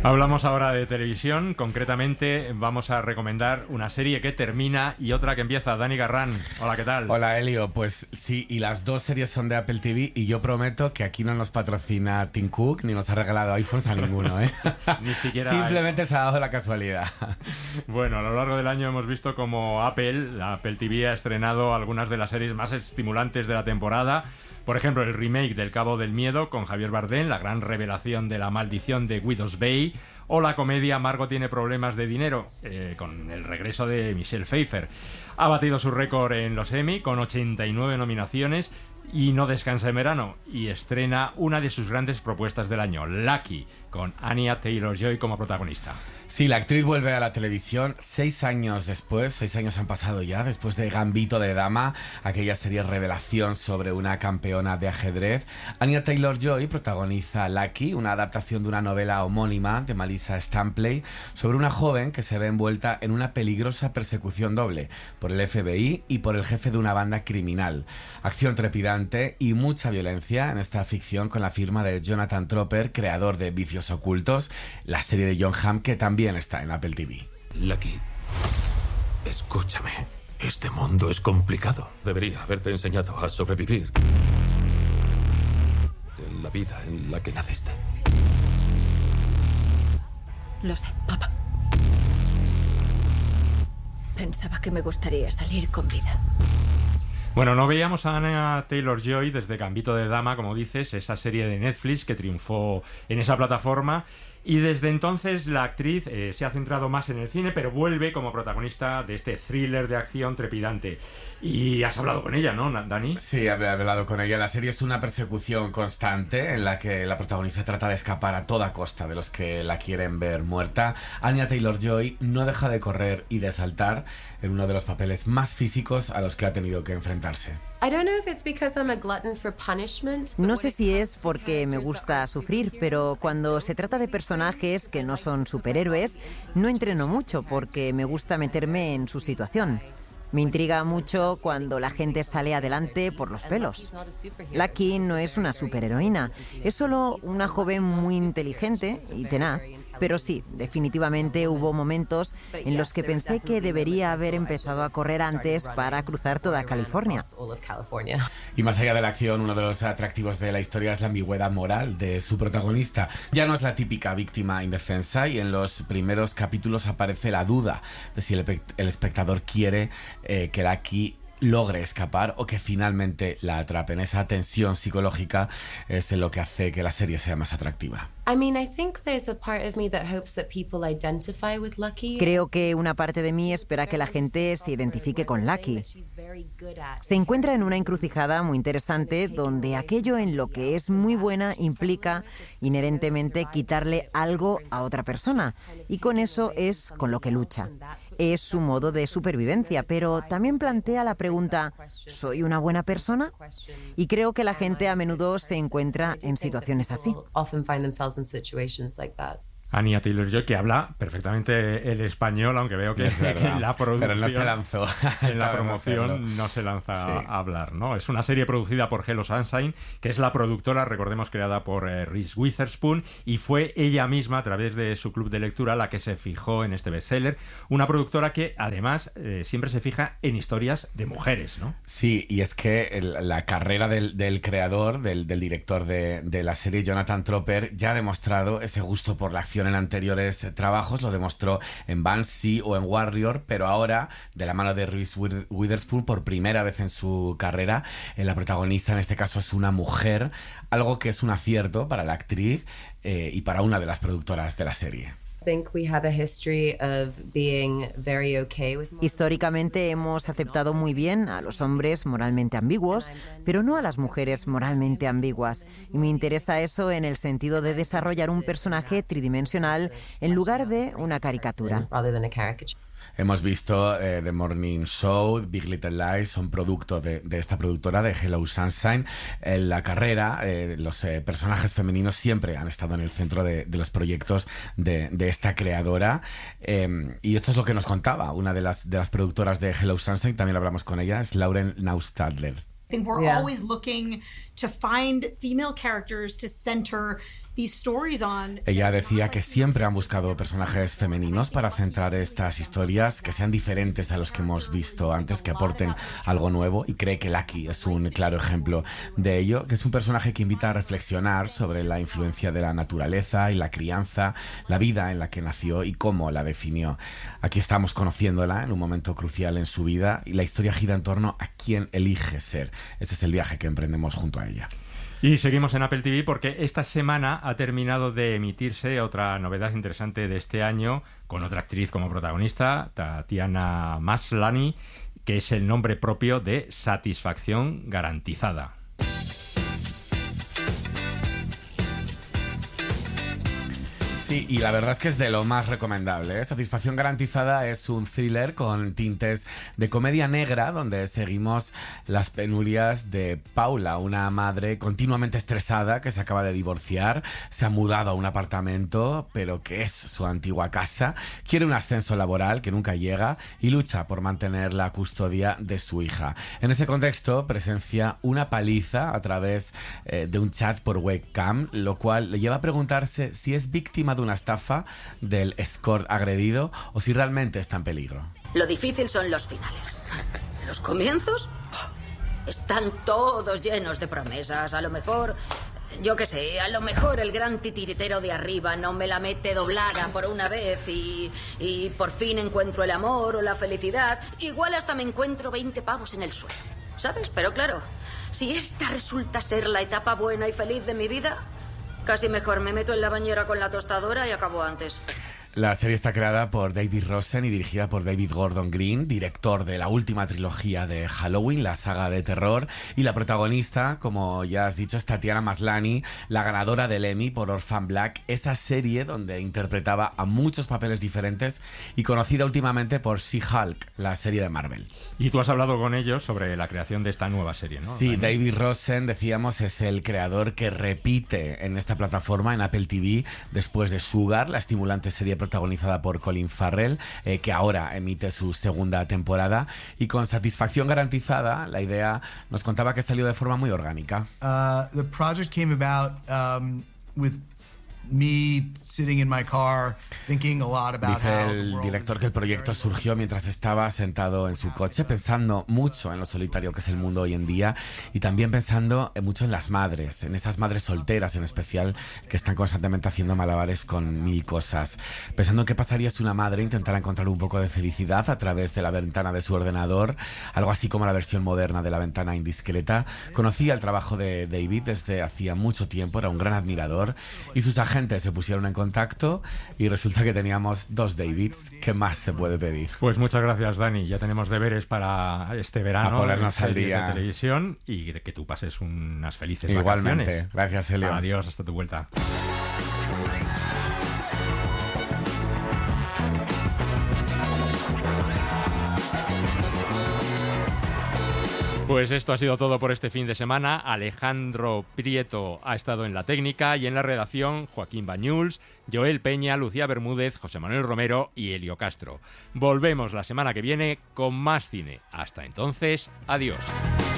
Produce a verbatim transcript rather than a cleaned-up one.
Hablamos ahora de televisión, concretamente vamos a recomendar una serie que termina y otra que empieza. Dani Garrán, hola, ¿qué tal? Hola, Elio, pues sí, y las dos series son de Apple T V y yo prometo que aquí no nos patrocina Tim Cook ni nos ha regalado iPhones a ninguno, ¿eh? Ni siquiera... Simplemente se ha dado la casualidad. Bueno, a lo largo del año hemos visto como Apple, la Apple T V ha estrenado algunas de las series más estimulantes de la temporada. Por ejemplo, el remake del Cabo del Miedo con Javier Bardem, la gran revelación de la maldición de Guido's Bay, o la comedia Margot tiene problemas de dinero, eh, con el regreso de Michelle Pfeiffer. Ha batido su récord en los Emmy con ochenta y nueve nominaciones y no descansa en verano, y estrena una de sus grandes propuestas del año, Lucky, con Anya Taylor-Joy como protagonista. Sí, la actriz vuelve a la televisión seis años después, seis años han pasado ya, después de Gambito de Dama, aquella serie revelación sobre una campeona de ajedrez. Anya Taylor-Joy protagoniza Lucky, una adaptación de una novela homónima de Melissa Stampley, sobre una joven que se ve envuelta en una peligrosa persecución doble, por el F B I y por el jefe de una banda criminal. Acción trepidante y mucha violencia en esta ficción con la firma de Jonathan Tropper, creador de Vicios Ocultos, la serie de Jon Hamm que también está en Apple T V. Lucky, escúchame. Este mundo es complicado. Debería haberte enseñado a sobrevivir en la vida en la que naciste. Lo sé, papá. Pensaba que me gustaría salir con vida. Bueno, no veíamos a Anya Taylor-Joy desde Gambito de Dama, como dices, esa serie de Netflix que triunfó en esa plataforma. Y desde entonces la actriz eh, se ha centrado más en el cine, pero vuelve como protagonista de este thriller de acción trepidante. Y has hablado con ella, ¿no, Dani? Sí, he hablado con ella. La serie es una persecución constante en la que la protagonista trata de escapar a toda costa de los que la quieren ver muerta. Anya Taylor-Joy no deja de correr y de saltar en uno de los papeles más físicos a los que ha tenido que enfrentarse. No sé si es porque me gusta sufrir, pero cuando se trata de personajes que no son superhéroes, no entreno mucho porque me gusta meterme en su situación. Me intriga mucho cuando la gente sale adelante por los pelos. Lucky no es una superheroína, es solo una joven muy inteligente y tenaz. Pero sí, definitivamente hubo momentos en los que pensé que debería haber empezado a correr antes para cruzar toda California. Y más allá de la acción, uno de los atractivos de la historia es la ambigüedad moral de su protagonista. Ya no es la típica víctima indefensa y en los primeros capítulos aparece la duda de si el, el espectador quiere eh, que Lucky logre escapar o que finalmente la atrapen. Esa tensión psicológica es lo que hace que la serie sea más atractiva. Creo que una parte de mí espera que la gente se identifique con Lucky. Se encuentra en una encrucijada muy interesante donde aquello en lo que es muy buena implica inherentemente quitarle algo a otra persona, y con eso es con lo que lucha. Es su modo de supervivencia, pero también plantea la pregunta, ¿soy una buena persona? Y creo que la gente a menudo se encuentra en situaciones así. Anya Taylor-Joy, que habla perfectamente el español, aunque veo que, que en la producción, pero no se lanzó. en la promoción no se lanza sí. a hablar, ¿no? Es una serie producida por Hello Sunshine, que es la productora, recordemos, creada por eh, Reese Witherspoon, y fue ella misma, a través de su club de lectura, la que se fijó en este bestseller. Una productora que, además, eh, siempre se fija en historias de mujeres, ¿no? Sí, y es que el, la carrera del, del creador, del, del director de, de la serie, Jonathan Tropper, ya ha demostrado ese gusto por la acción en anteriores trabajos, lo demostró en Banshee o en Warrior, pero ahora, de la mano de Reese Witherspoon, por primera vez en su carrera, eh, la protagonista en este caso es una mujer, algo que es un acierto para la actriz eh, y para una de las productoras de la serie. Históricamente hemos aceptado muy bien a los hombres moralmente ambiguos, pero no a las mujeres moralmente ambiguas. Y me interesa eso en el sentido de desarrollar un personaje tridimensional en lugar de una caricatura. Hemos visto eh, The Morning Show, Big Little Lies, son producto de, de esta productora, de Hello Sunshine. En la carrera, eh, los eh, personajes femeninos siempre han estado en el centro de, de los proyectos de, de esta creadora. Eh, y esto es lo que nos contaba una de las, de las productoras de Hello Sunshine, también hablamos con ella, es Lauren Naustadler. I think we're yeah. always looking to find female characters to center Ella decía que siempre han buscado personajes femeninos para centrar estas historias, que sean diferentes a los que hemos visto antes, que aporten algo nuevo, y cree que Lucky es un claro ejemplo de ello, que es un personaje que invita a reflexionar sobre la influencia de la naturaleza y la crianza, la vida en la que nació y cómo la definió. Aquí estamos conociéndola en un momento crucial en su vida y la historia gira en torno a quién elige ser. Ese es el viaje que emprendemos junto a ella. Y seguimos en Apple T V porque esta semana ha terminado de emitirse otra novedad interesante de este año, con otra actriz como protagonista, Tatiana Maslany, que es el nombre propio de Satisfacción Garantizada. Sí, y la verdad es que es de lo más recomendable, ¿eh? Satisfacción Garantizada es un thriller con tintes de comedia negra, donde seguimos las penurias de Paula, una madre continuamente estresada que se acaba de divorciar, se ha mudado a un apartamento, pero que es su antigua casa, quiere un ascenso laboral que nunca llega y lucha por mantener la custodia de su hija. En ese contexto presencia una paliza a través eh, de un chat por webcam, lo cual le lleva a preguntarse si es víctima de una estafa del escort agredido o si realmente está en peligro. Lo difícil son los finales. Los comienzos están todos llenos de promesas. A lo mejor, yo qué sé, a lo mejor el gran titiritero de arriba no me la mete doblada por una vez y, y por fin encuentro el amor o la felicidad. Igual hasta me encuentro veinte pavos en el suelo, ¿sabes? Pero claro, si esta resulta ser la etapa buena y feliz de mi vida, casi mejor me meto en la bañera con la tostadora y acabo antes. La serie está creada por David Rosen y dirigida por David Gordon Green, director de la última trilogía de Halloween, la saga de terror, y la protagonista, como ya has dicho, es Tatiana Maslany, la ganadora del Emmy por Orphan Black, esa serie donde interpretaba a muchos papeles diferentes y conocida últimamente por She-Hulk, la serie de Marvel. Y tú has hablado con ellos sobre la creación de esta nueva serie, ¿no? Sí, David Rosen, decíamos, es el creador que repite en esta plataforma, en Apple T V, después de Sugar, la estimulante serie protagonizada por Colin Farrell, eh, que ahora emite su segunda temporada, y con Satisfacción Garantizada, la idea nos contaba que salió de forma muy orgánica. Uh, the project came about um, with me sitting in my car thinking a lot about Dice how el director que el proyecto surgió mientras estaba sentado en su coche, pensando mucho en lo solitario que es el mundo hoy en día y también pensando mucho en las madres, en esas madres solteras en especial que están constantemente haciendo malabares con mil cosas. Pensando en qué pasaría si una madre intentara encontrar un poco de felicidad a través de la ventana de su ordenador, algo así como la versión moderna de la ventana indiscreta. Conocía el trabajo de David desde hacía mucho tiempo, era un gran admirador, y sus agentes se pusieron en contacto y resulta que teníamos dos Davids. ¿Qué más se puede pedir? Pues muchas gracias, Dani. Ya tenemos deberes para este verano, a ponernos al series día de televisión, y que tú pases unas felices Igualmente. vacaciones. Gracias, Elio. Adiós, hasta tu vuelta. Pues esto ha sido todo por este fin de semana. Alejandro Prieto ha estado en la técnica y en la redacción Joaquín Bañuls, Joel Peña, Lucía Bermúdez, José Manuel Romero y Elio Castro. Volvemos la semana que viene con más cine. Hasta entonces, adiós.